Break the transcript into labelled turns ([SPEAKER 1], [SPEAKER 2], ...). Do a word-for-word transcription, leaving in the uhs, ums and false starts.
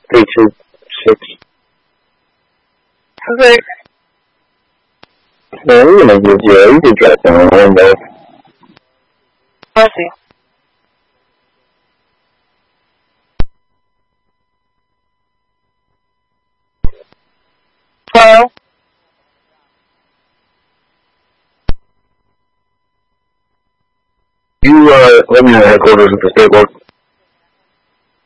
[SPEAKER 1] three two six.
[SPEAKER 2] Okay.
[SPEAKER 1] So I'm gonna give you, you can drop down the window.
[SPEAKER 2] I see. Hello?
[SPEAKER 1] You, uh, let me know headquarters at the state board.